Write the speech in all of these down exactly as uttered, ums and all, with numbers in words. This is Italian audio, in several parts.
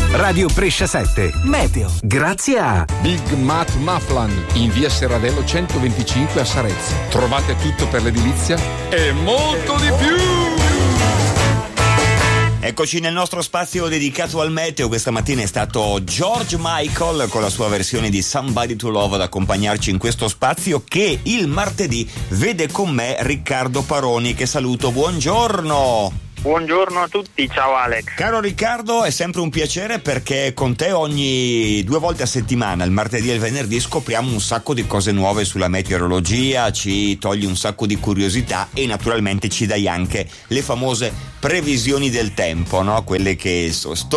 Radio Brescia sette, Meteo. Grazie a Big Mat Maflan in via Serradello centoventicinque a Sarezzo. Trovate tutto per l'edilizia e molto di più! Eccoci nel nostro spazio dedicato al meteo. Questa mattina è stato George Michael con la sua versione di Somebody to Love ad accompagnarci in questo spazio che il martedì vede con me Riccardo Paroni, che saluto. Buongiorno! Buongiorno a tutti, ciao Alex. Caro Riccardo, è sempre un piacere perché con te ogni due volte a settimana, il martedì e il venerdì, scopriamo un sacco di cose nuove sulla meteorologia, ci togli un sacco di curiosità e naturalmente ci dai anche le famose previsioni del tempo, no? Quelle che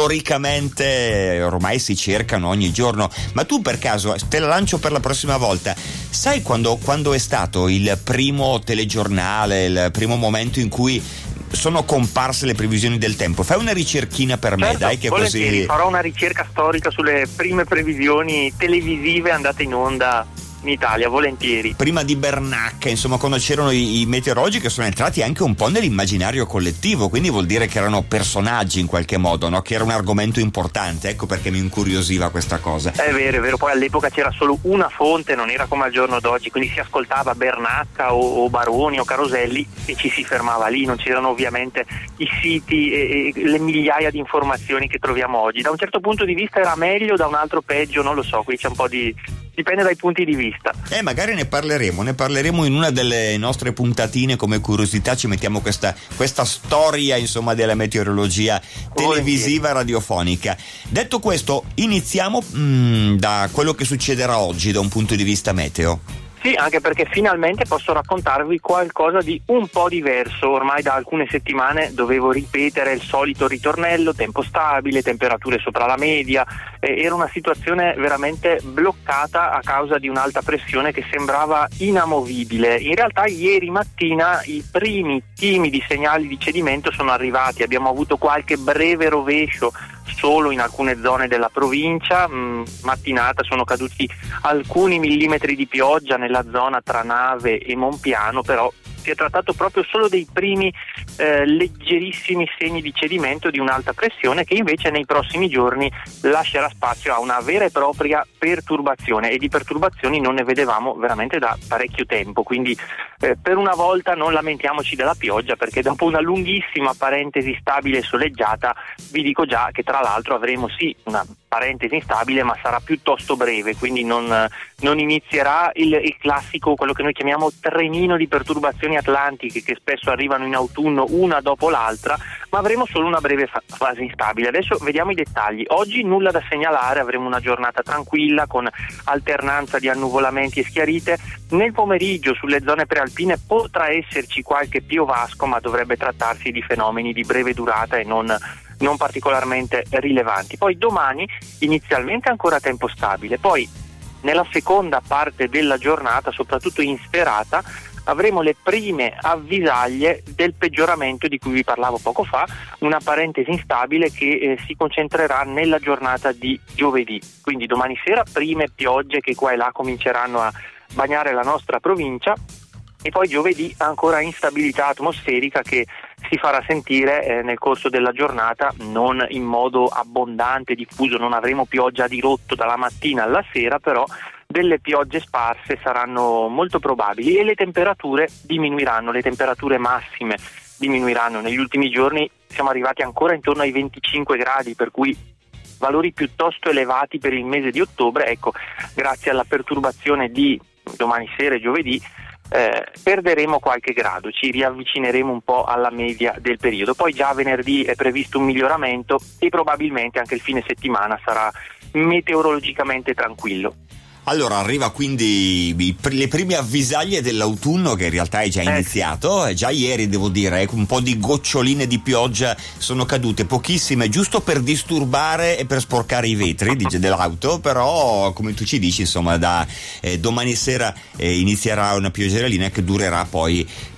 storicamente ormai si cercano ogni giorno. Ma tu per caso, te la lancio per la prossima volta, sai quando, quando è stato il primo telegiornale, il primo momento in cui sono comparse le previsioni del tempo? Fai una ricerchina per me, certo, dai, che così farò una ricerca storica sulle prime previsioni televisive andate in onda in Italia, volentieri. Prima di Bernacca, insomma, quando c'erano i, i meteorologi che sono entrati anche un po' nell'immaginario collettivo, quindi vuol dire che erano personaggi in qualche modo, no? Che era un argomento importante, ecco perché mi incuriosiva questa cosa. È vero, è vero, poi all'epoca c'era solo una fonte, non era come al giorno d'oggi, quindi si ascoltava Bernacca o, o Baroni o Caroselli e ci si fermava lì, non c'erano ovviamente i siti e, e le migliaia di informazioni che troviamo oggi. Da un certo punto di vista era meglio, da un altro peggio, non lo so, qui c'è un po' di... dipende dai punti di vista. Eh, magari ne parleremo, ne parleremo in una delle nostre puntatine, come curiosità ci mettiamo questa, questa storia, insomma, della meteorologia televisiva radiofonica. Detto questo, iniziamo mh, da quello che succederà oggi da un punto di vista meteo. Sì, anche perché finalmente posso raccontarvi qualcosa di un po' diverso. Ormai da alcune settimane dovevo ripetere il solito ritornello, tempo stabile, temperature sopra la media. Eh, era una situazione veramente bloccata a causa di un'alta pressione che sembrava inamovibile. In realtà ieri mattina i primi timidi segnali di cedimento sono arrivati, abbiamo avuto qualche breve rovescio solo in alcune zone della provincia. Mh, mattinata sono caduti alcuni millimetri di pioggia nella zona tra Nave e Monpiano, però si è trattato proprio solo dei primi eh, leggerissimi segni di cedimento di un'alta pressione che invece nei prossimi giorni lascerà spazio a una vera e propria perturbazione, e di perturbazioni non ne vedevamo veramente da parecchio tempo, quindi eh, per una volta non lamentiamoci della pioggia, perché dopo una lunghissima parentesi stabile e soleggiata vi dico già che tra l'altro avremo sì una parentesi instabile, ma sarà piuttosto breve, quindi non, non inizierà il, il classico, quello che noi chiamiamo trenino di perturbazioni atlantiche che spesso arrivano in autunno una dopo l'altra, ma avremo solo una breve fa- fase instabile. Adesso vediamo i dettagli. Oggi nulla da segnalare, avremo una giornata tranquilla con alternanza di annuvolamenti e schiarite. Nel pomeriggio sulle zone prealpine potrà esserci qualche piovasco, ma dovrebbe trattarsi di fenomeni di breve durata e non non particolarmente rilevanti. Poi domani inizialmente ancora tempo stabile, poi nella seconda parte della giornata, soprattutto in serata, avremo le prime avvisaglie del peggioramento di cui vi parlavo poco fa, una parentesi instabile che eh, si concentrerà nella giornata di giovedì. Quindi domani sera prime piogge che qua e là cominceranno a bagnare la nostra provincia, e poi giovedì ancora instabilità atmosferica che si farà sentire eh, nel corso della giornata, non in modo abbondante, diffuso, non avremo pioggia a dirotto dalla mattina alla sera, però delle piogge sparse saranno molto probabili e le temperature diminuiranno, le temperature massime diminuiranno. Negli ultimi giorni siamo arrivati ancora intorno ai venticinque gradi, per cui valori piuttosto elevati per il mese di ottobre. Ecco, grazie alla perturbazione di domani sera e giovedì Eh, perderemo qualche grado, ci riavvicineremo un po' alla media del periodo. Poi già venerdì è previsto un miglioramento e probabilmente anche il fine settimana sarà meteorologicamente tranquillo. Allora arriva quindi i, le prime avvisaglie dell'autunno, che in realtà è già iniziato, eh, già ieri devo dire, un po' di goccioline di pioggia sono cadute, pochissime, giusto per disturbare e per sporcare i vetri dell'auto, però come tu ci dici, insomma, da eh, domani sera eh, inizierà una pioggerellina che durerà poi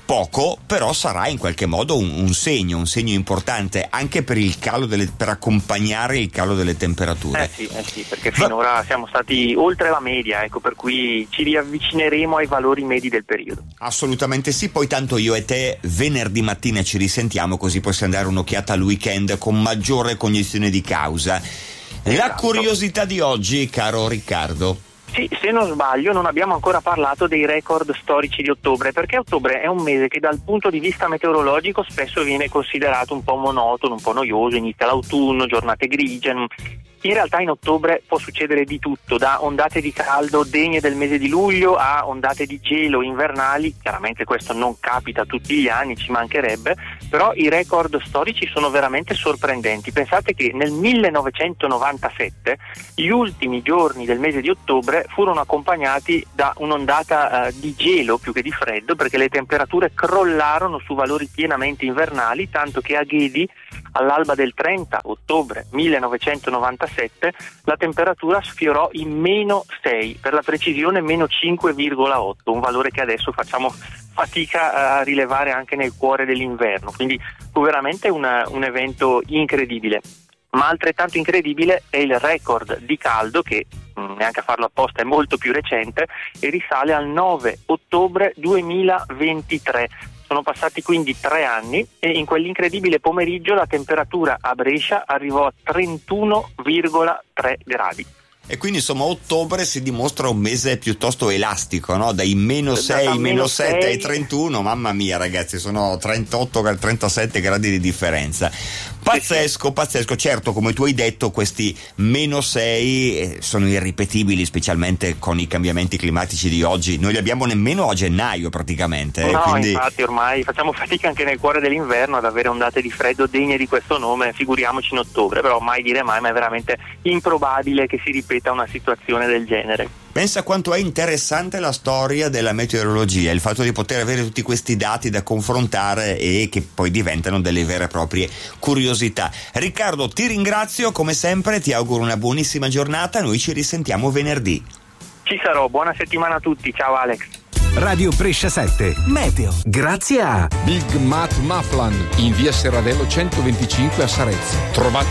poco, però sarà in qualche modo un, un segno, un segno importante anche per il calo delle, per accompagnare il calo delle temperature. Eh sì, eh sì, perché finora Va- siamo stati oltre la media, ecco, per cui ci riavvicineremo ai valori medi del periodo. Assolutamente sì, poi tanto io e te venerdì mattina ci risentiamo, così possiamo dare un'occhiata al weekend con maggiore cognizione di causa. La Esatto. curiosità di oggi, caro Riccardo. Sì, se non sbaglio non abbiamo ancora parlato dei record storici di ottobre, perché ottobre è un mese che dal punto di vista meteorologico spesso viene considerato un po' monotono, un po' noioso, inizia l'autunno, giornate grigie. In realtà in ottobre può succedere di tutto, da ondate di caldo degne del mese di luglio a ondate di gelo invernali. Chiaramente questo non capita tutti gli anni, ci mancherebbe, però i record storici sono veramente sorprendenti. Pensate che nel millenovecentonovantasette gli ultimi giorni del mese di ottobre furono accompagnati da un'ondata eh, di gelo più che di freddo, perché le temperature crollarono su valori pienamente invernali, tanto che a Ghedi all'alba del trenta ottobre millenovecentonovantasette la temperatura sfiorò i meno sei, per la precisione meno cinque virgola otto, un valore che adesso facciamo fatica a rilevare anche nel cuore dell'inverno, quindi fu veramente una, un evento incredibile. Ma altrettanto incredibile è il record di caldo, che mh, neanche a farlo apposta è molto più recente, e risale al nove ottobre duemilaventitré. Sono passati quindi tre anni e in quell'incredibile pomeriggio la temperatura a Brescia arrivò a trentuno virgola tre gradi. E quindi insomma ottobre si dimostra un mese piuttosto elastico, no? Dai meno sei, meno sette ai trentuno, mamma mia ragazzi, sono trentotto trentasette gradi di differenza. Pazzesco, pazzesco. Certo, come tu hai detto, questi meno sei sono irripetibili, specialmente con i cambiamenti climatici di oggi. Noi li abbiamo nemmeno a gennaio praticamente. No, quindi... infatti ormai facciamo fatica anche nel cuore dell'inverno ad avere ondate di freddo degne di questo nome, figuriamoci in ottobre, però mai dire mai, ma è veramente improbabile che si ripeta una situazione del genere. Pensa quanto è interessante la storia della meteorologia, il fatto di poter avere tutti questi dati da confrontare e che poi diventano delle vere e proprie curiosità. Riccardo, ti ringrazio come sempre, ti auguro una buonissima giornata, noi ci risentiamo venerdì. Ci sarò, buona settimana a tutti, ciao Alex. Radio Brescia sette, Meteo, grazie a Big Mat Maflan in via Serradello centoventicinque a Sarezzo. Trovate